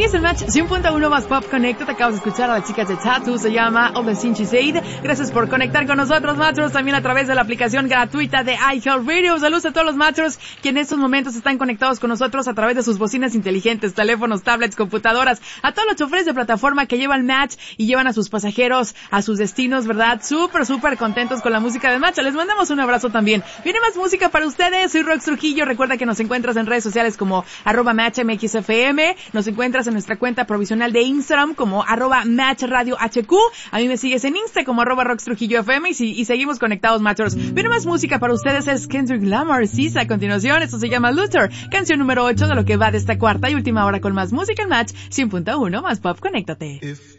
es el Match 100.1 más Pop Connect. Te acabas de escuchar a las chicas de Tattoo, se llama All the Things She Said. Gracias por conectar con nosotros, Matchers, también a través de la aplicación gratuita de iHeartRadio. Saludos a todos los Matchers que en estos momentos están conectados con nosotros a través de sus bocinas inteligentes, teléfonos, tablets, computadoras. A todos los choferes de plataforma que llevan Match y llevan a sus pasajeros a sus destinos, ¿verdad? Súper contentos con la música de Match. Les mandamos un abrazo también. Viene más música para ustedes. Soy Rox Trujillo. Recuerda que nos encuentras en redes sociales como @MatchMXFM. Nos encuentras en nuestra cuenta provisional de Instagram como @MatchRadioHQ. A mí me sigues en Insta como @RoxTrujilloFM y seguimos conectados, Matchers. Viene más música para ustedes, es Kendrick Lamar, Sis. A continuación, esto se llama Luther, canción número 8 de lo que va de esta cuarta y última hora con más música en Match 100.1 más Pop. Conéctate.